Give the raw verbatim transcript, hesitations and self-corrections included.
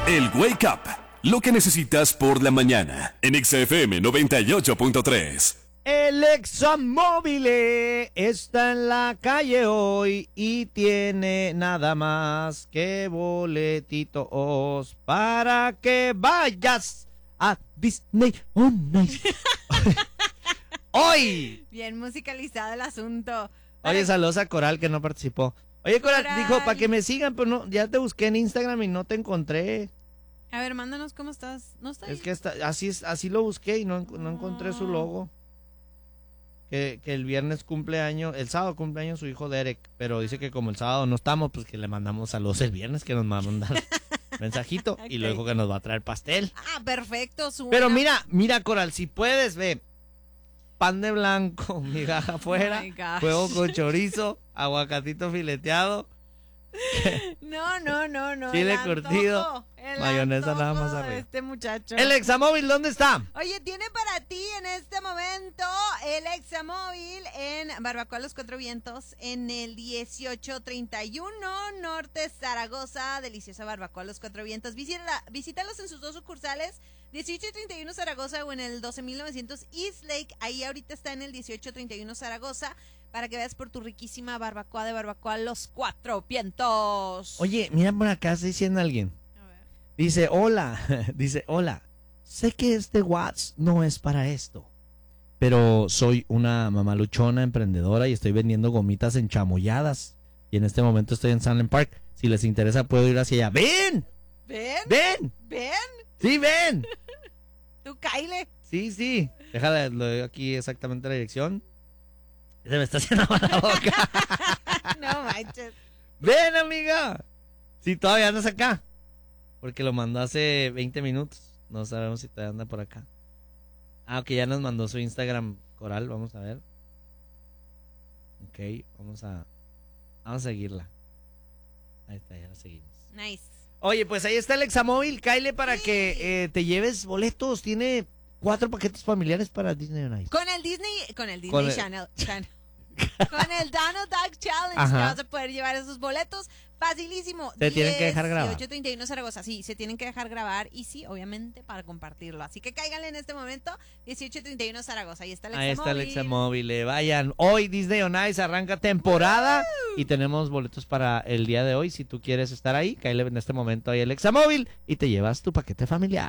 El Wake Up, lo que necesitas por la mañana, en X F M noventa y ocho punto tres. El Examóvil está en la calle hoy y tiene nada más que boletitos para que vayas a Disney on Ice. Hoy. Bien musicalizado el asunto. Oye, saludos a Coral que no participó. Oye, Coral, Coral. dijo para que me sigan, pero no, ya te busqué en Instagram y no te encontré. A ver, mándanos cómo estás. ¿No está ahí? Es que está, así es, así lo busqué y no, no encontré su logo. Que, que el viernes cumpleaños, el sábado cumpleaños su hijo Derek, pero dice que como el sábado no estamos, pues que le mandamos saludos el viernes, que nos va a mandar mensajito Ok. y luego que nos va a traer pastel. Ah, perfecto. Suena. Pero mira, mira Coral, si puedes, ve, pan de blanco, migaja afuera, Oh my gosh. huevo con chorizo, aguacatito fileteado, No, no, no, no. chile el antojo, curtido, el mayonesa nada más antojo de arriba. este muchacho. El Examóvil, ¿dónde está? Oye, tiene para ti en este momento el Examóvil en Barbacoa Los Cuatro Vientos en el dieciocho treinta y uno Norte Zaragoza. Deliciosa Barbacoa Los Cuatro Vientos. Visítala, visítalos en sus dos sucursales, dieciocho treinta y uno Zaragoza o en el doce mil novecientos East Lake. Ahí ahorita está en el dieciocho treinta y uno Zaragoza para que veas por tu riquísima barbacoa de Barbacoa Los Cuatro Vientos. Oye, mira por acá, está diciendo alguien. A ver. Dice, hola, dice, hola, sé que este WhatsApp no es para esto, pero soy una mamaluchona emprendedora y estoy vendiendo gomitas enchamoyadas. Y en este momento estoy en Sunland Park. Si les interesa, puedo ir hacia allá. ¡Ven! ¿Ven? ¡Ven! ¿Ven? ¡Sí, ven! Tú, Kyle. Sí, sí. Déjale, lo doy aquí exactamente la dirección. Se me está haciendo agua la boca. No manches. ¡Ven, amiga! Sí, todavía andas acá. Porque lo mandó hace veinte minutos. No sabemos si todavía anda por acá. Ah, ok, ya nos mandó su Instagram Coral. Vamos a ver. Ok, vamos a... Vamos a seguirla. Ahí está, ya la seguimos. Nice. Oye, pues ahí está el Examóvil. Cáele para Sí. que eh, te lleves boletos. Tiene cuatro paquetes familiares para Disney on Ice. Con el Disney, con el Disney Con el- Channel, Channel. Con el Donald Duck Challenge Ajá. te vas a poder llevar esos boletos. Facilísimo. Se tienen que dejar grabar. dieciocho treinta y uno Zaragoza. Sí, se tienen que dejar grabar y sí, obviamente, para compartirlo. Así que cáiganle en este momento. dieciocho treinta y uno Zaragoza. Ahí está el Ahí está el Examóvil. Examóvil. eh, Vayan. Hoy Disney on Ice arranca temporada y tenemos boletos para el día de hoy. Si tú quieres estar ahí, cáele en este momento ahí el Examóvil y te llevas tu paquete familiar.